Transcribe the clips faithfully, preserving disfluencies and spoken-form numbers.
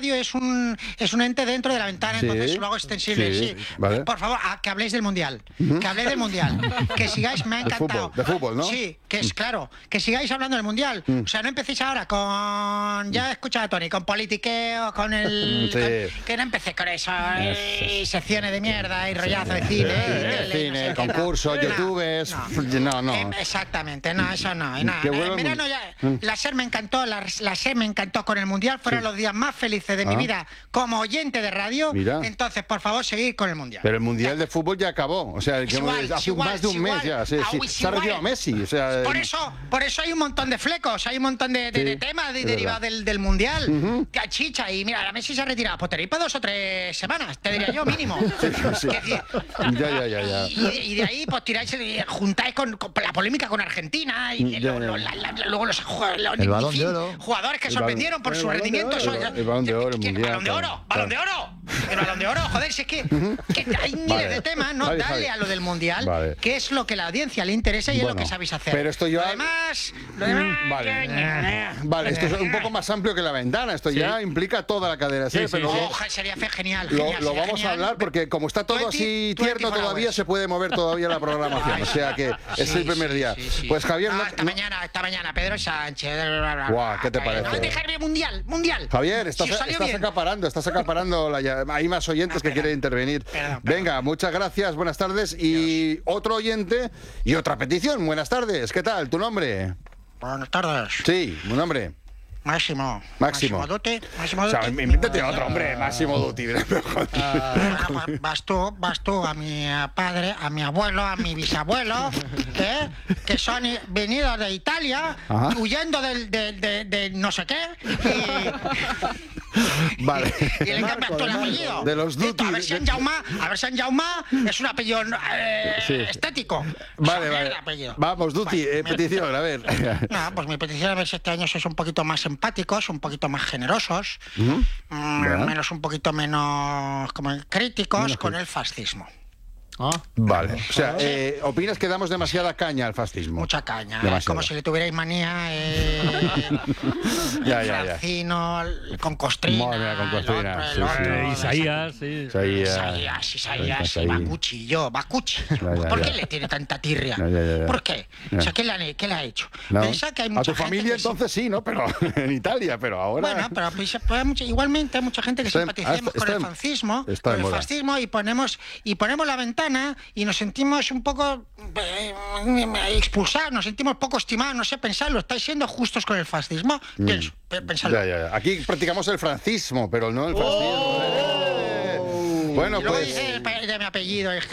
radio es un es un ente dentro de la ventana, Sí, entonces lo hago extensible. sí, Sí, vale. Por favor, a, que habléis del mundial. Que habléis del mundial. Que sigáis, me ha De encantado. fútbol, de fútbol, ¿no? Sí, que es claro. Que sigáis hablando del mundial. O sea, no empecéis ahora con. Ya he escuchado a Tony, con politiqueo, con el. Sí. con- que no empecé con eso. Y secciones de mierda y rollazo de cine. y tele, y no Cine, sé qué, concursos, no. youtubers. No. No, no. Eh, exactamente, no, eso no. y nada. Qué bueno En el verano mun- ya, Mm. la SER me encantó, la, la SER me encantó con el mundial. Fueron los días más felices de mi Ah. vida como oyente de radio. Mira. Entonces, por favor, seguid con el mundial. Pero el mundial de fútbol ya acabó. O sea, Es que igual, hace es igual, más de un es mes igual. ya. Sí, Ah, sí. uy, es Se ha igual. retirado Messi. O sea, Por eso, por eso hay un montón de flecos, hay un montón de, de- Sí, de temas de- es derivados verdad. del, del mundial. Ujú. Que chicha, y mira, la Messi se ha retirado. Pues tenéis para dos o tres semanas, te diría yo, mínimo. sí. Que decir, Ya, ya, ya, ya. Y, y- y de ahí, pues tiráis, eh, juntáis con, con la polémica con Argentina y Ya, lo- ya. lo- la- la- luego los, ju- los- El Balón en fin, de Oro. jugadores que El sorprendieron balón- por el su Balón de rendimiento. Oro, eso- el- el Balón de Oro, el ¿Qué- Mundial, Balón de Oro, claro. balón de oro. El balón de oro, joder, si es que, que hay miles Vale. de temas, ¿no? Javi, Dale Javi. a lo del mundial, Vale. que es lo que a la audiencia le interesa y es Bueno, lo que sabéis hacer. pero esto ya- Lo demás, lo demás. Vale. Vale, esto es un poco más amplio que la ventana. Esto ya implica toda la cadena. Sí, ¿sí? sí, pero sí. lo- Ojo, sería fe- genial. Lo, genial, lo sería vamos a genial. hablar porque como está todo Twenty- así twenty tierno four todavía hours. se puede mover todavía la programación. O sea que es Sí, el primer sí, día. sí, sí. Pues Javier, Ah, no- esta no- mañana, esta mañana, Pedro Sánchez. Guau, ¿qué te No, parece? dejarme mundial, mundial. Javier, estás, Si os salió estás bien. acaparando, estás acaparando. La, lla- hay más oyentes Ah, que perdón. quieren intervenir. Perdón, perdón. Venga, muchas gracias, buenas tardes. Y otro oyente y otra petición. Buenas tardes, ¿qué tal? ¿Tu nombre? Buenas tardes. Sí, un nombre. Máximo. Máximo. Dutti. Máximo O sea, Dutti. invéntate otro, hombre, Máximo Dutti. Bueno, pues vas tú, vas tú a mi eh, padre, a mi abuelo, a mi bisabuelo, ¿eh? Que son i- venidos de Italia, Ajá. huyendo del, del- de, de no sé qué, y, Vale. y le cambias tú el apellido. De los Dutti. A ver si en Jauma, a ver si en Jauma es un apellido eh, Sí. estético. Vale, O sea, vale. el apellido. Vamos, Dutti, Bueno, eh, mi- petición, a ver. No, pues mi petición a ver si este año sois un poquito más empáticos, un poquito más generosos, mm, Bueno. menos un poquito menos como críticos Menos con cri- el fascismo. Ah, Vale. O sea, eh, ¿opinas que damos demasiada caña al fascismo? Mucha caña, ¿eh? Demasiado. Como si le tuvierais manía eh, Ya, ya, ya. Francino, el- con Costrina, Madre mía, con el Costrina, otro, el sí, otro, sí. eh, el- Isaías, sí. Isaías. Isaías, Isaías, Estás ahí. Bacuchi, yo, Bacuchi. Ya, ya, ¿Por ya. qué le tiene tanta tirria? Ya, ya, ya, ya. ¿Por qué? Ya. O sea, ¿qué le, ha- qué le ha hecho? No. Pensa que hay A mucha tu gente familia que sí- entonces sí, ¿no? Pero en Italia, pero ahora... Bueno, pero pues, pues, hay mucha- igualmente hay mucha gente que Está en- simpaticemos ah, está- con el está en- fascismo, está con en el moda. fascismo y ponemos y ponemos la ventana y nos sentimos un poco eh, expulsados, nos sentimos poco estimados, no sé, pensadlo, estáis siendo justos con el fascismo, pienso, pe- pensadlo. Mm. Ya, ya, ya. Aquí practicamos el francismo, pero no el fascismo. Eh. Bueno, Y luego pues... dice el pe- de mi apellido. eh.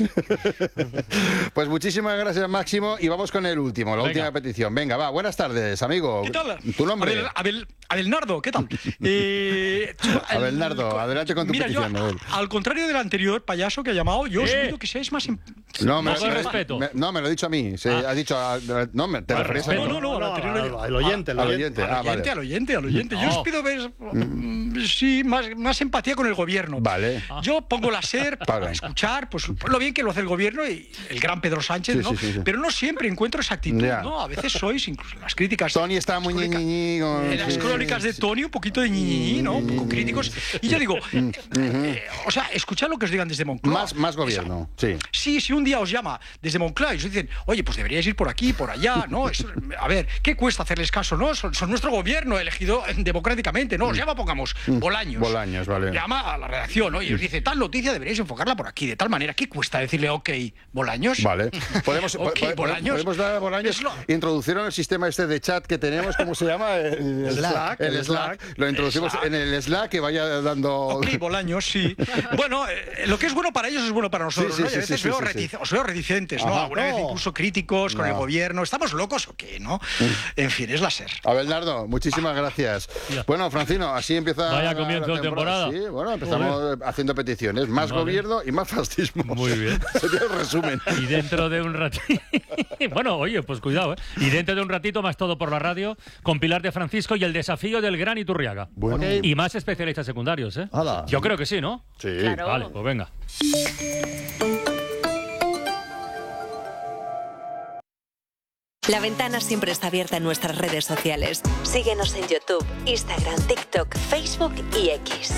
Pues muchísimas gracias, Máximo. Y vamos con el último, la Venga. última petición. Venga, va. Buenas tardes, amigo. ¿Qué tal? ¿Tu nombre? Abel, Abel, Abelnardo, ¿qué tal? Eh, al- Abelnardo, adelante con tu mira, petición, yo, Abel. al contrario del anterior payaso que ha llamado, yo os Eh. pido que seáis más... em- No, me, Poco de me- respeto. me- no, me lo he dicho a mí. Se ha dicho a- no, me, te Vale, referías a mí. No, no, no, al anterior... El oyente, el Al oyente. oyente. Al Ah, oyente, vale. al oyente, al oyente. Yo No. os pido ver, mm, sí, más, más empatía con el gobierno. Vale. Yo pongo la SER para Vale. escuchar pues, lo bien que lo hace el gobierno y el gran Pedro Sánchez, Sí, ¿no? sí, sí, sí. Pero no siempre encuentro esa actitud, Ya. ¿no? A veces sois, incluso en las críticas... Tony está muy las crónicas- ñiñiñi con- en las sí, crónicas de sí. Tony, un poquito de ñiñiñi, ¿no? Un poco críticos. Y yo digo, eh, eh, o sea, escuchad lo que os digan desde Moncloa. Más, más gobierno, sí. Sí, si un día os llama desde Moncloa y os dicen, oye, pues deberíais ir por aquí, por allá, ¿no? Es- a ver, ¿qué cuesta hacerles caso, no? Son, son nuestro gobierno elegido eh, democráticamente, ¿no? Os llama, pongamos, Bolaños. Bolaños, vale. Llama a la redacción, ¿no? Y os dice, tal noticia deberíais enfocarla por aquí, de tal manera. ¿Qué cuesta decirle, ok, Bolaños? Vale. Podemos, Ok, po- po- Bolaños. podemos dar a Bolaños, Es lo- introducieron el sistema este de chat que tenemos, ¿cómo se llama? El, el Slack, El el Slack. Slack. Lo introducimos Slack. en el Slack que vaya dando... Ok, Bolaños, sí. Bueno, eh, lo que es bueno para ellos es bueno para nosotros, Sí, sí, ¿no? Y a sí, veces sí, veo sí, retice- sí. os veo reticentes, ¿no? Ajá. Alguna vez No. incluso críticos con No. el gobierno. ¿Estamos locos o qué, no? En fin, es la SER. Abelnardo, muchísimas gracias. Ya. Bueno, Francino, así empieza Vaya la- comienzo la de temporada. Sí, bueno, empezamos haciendo peticiones. Más Vale. gobierno y más fascismo. Muy bien. Sería el resumen. Y dentro de un ratito... bueno, oye, pues cuidado, ¿eh? Y dentro de un ratito más todo por la radio con Pilar de Francisco y el desafío del Gran Iturriaga. Bueno. Y más especialistas secundarios, ¿eh? Hala. Yo creo que sí, ¿no? Sí. Claro. Vale, pues venga. La ventana siempre está abierta en nuestras redes sociales. Síguenos en YouTube, Instagram, TikTok, Facebook y X.